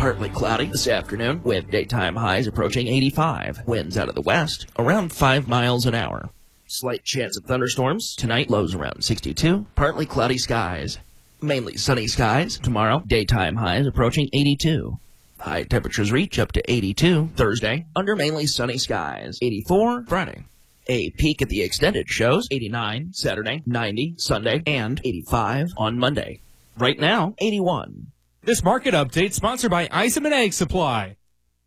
partly cloudy this afternoon with daytime highs approaching 85. Winds out of the west around 5 miles an hour. Slight chance of thunderstorms. Tonight, lows around 62. Partly cloudy skies. Mainly sunny skies. Tomorrow, daytime highs approaching 82. High temperatures reach up to 82 Thursday under mainly sunny skies. 84 Friday. A peak at the extended shows 89 Saturday, 90 Sunday, and 85 on Monday. Right now, 81. This market update sponsored by Isom and Egg Supply.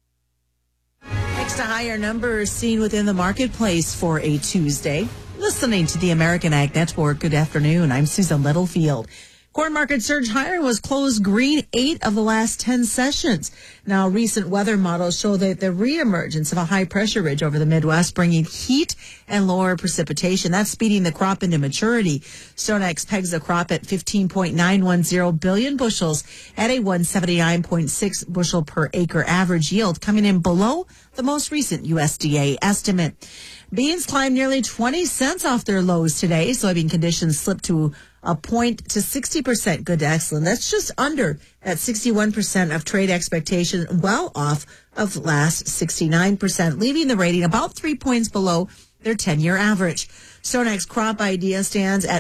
Next to higher numbers seen within the marketplace for a Tuesday. Listening to the American Ag Network. Good afternoon. I'm Susan Littlefield. Corn market surge higher was closed green 8 of the last 10 sessions. Now, recent weather models show that the reemergence of a high pressure ridge over the Midwest bringing heat and lower precipitation. That's speeding the crop into maturity. StoneX pegs the crop at 15.910 billion bushels at a 179.6 bushel per acre average yield, coming in below the most recent USDA estimate. Beans climbed nearly 20 cents off their lows today. Soybean conditions slipped to a point to 60% good to excellent. That's just under that 61% of trade expectation, well off of last 69%, leaving the rating about 3 points below their 10-year average. StoneX crop idea stands at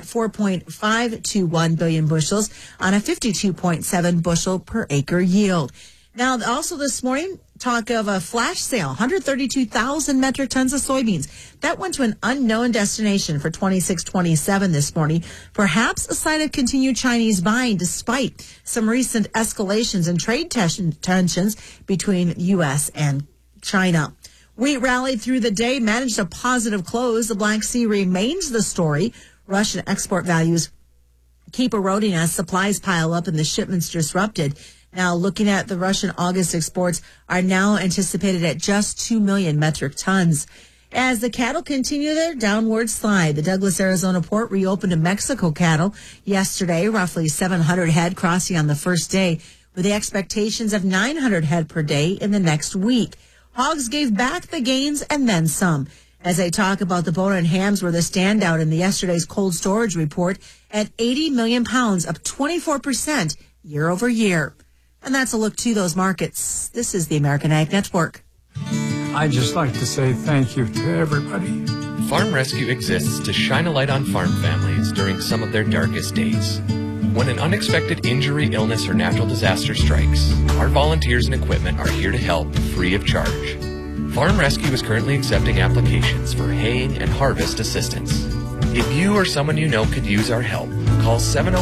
4.521 billion bushels on a 52.7 bushel per acre yield. Now, also this morning, talk of a flash sale, 132,000 metric tons of soybeans. That went to an unknown destination for 26-27 this morning. Perhaps a sign of continued Chinese buying despite some recent escalations in trade tensions between U.S. and China. Wheat rallied through the day, managed a positive close. The Black Sea remains the story. Russian export values keep eroding as supplies pile up and the shipments disrupted. Now, looking at the Russian August exports are now anticipated at just 2 million metric tons. As the cattle continue their downward slide, the Douglas, Arizona port reopened to Mexico cattle yesterday, roughly 700 head crossing on the first day, with the expectations of 900 head per day in the next week. Hogs gave back the gains and then some. As I talk about the bone and hams were the standout in yesterday's cold storage report at 80 million pounds, up 24% year over year. And that's a look to those markets. This is the American Ag Network. I'd just like to say thank you to everybody. Farm Rescue exists to shine a light on farm families during some of their darkest days. When an unexpected injury, illness, or natural disaster strikes, our volunteers and equipment are here to help free of charge. Farm Rescue is currently accepting applications for haying and harvest assistance. If you or someone you know could use our help, call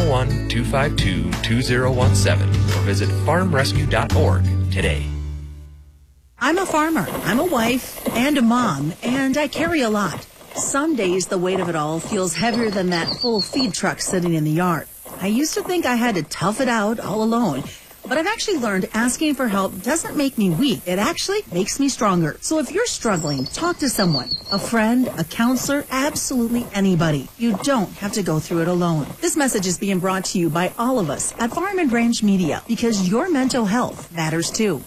701-252-2017 or visit farmrescue.org today. I'm a farmer, I'm a wife, and a mom, and I carry a lot. Some days the weight of it all feels heavier than that full feed truck sitting in the yard. I used to think I had to tough it out all alone, but I've actually learned asking for help doesn't make me weak. It actually makes me stronger. So if you're struggling, talk to someone, a friend, a counselor, absolutely anybody. You don't have to go through it alone. This message is being brought to you by all of us at Farm and Ranch Media, because your mental health matters too.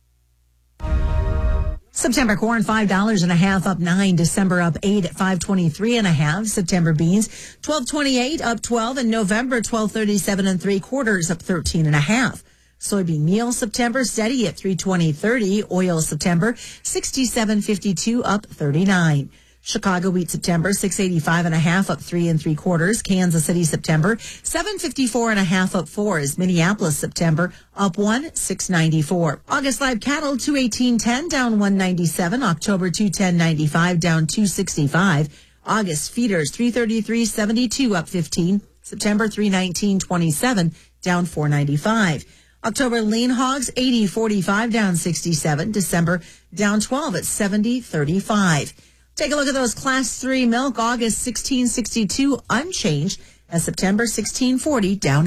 September corn, $5.50 up 9. December up 8 at 523.5. September beans, $12.28 up 12. And November, $12.37 3/4 up 13.5. Soybean meal September steady at $3.20.30. Oil September, $67.52 up 39. Chicago wheat September, $6.85.5 up 3 3/4. Kansas City September, $7.54.5 up 4. Minneapolis September up 1, $6.94. August live cattle, $218.10 down 197. October 210.95 down 265. August feeders, $333.72 up 15. September 319.27 down 495. October lean hogs, 80.45 down 67. December down 12 at 70.35. Take a look at those Class 3 milk. August 16.62 unchanged, and September 16.40 down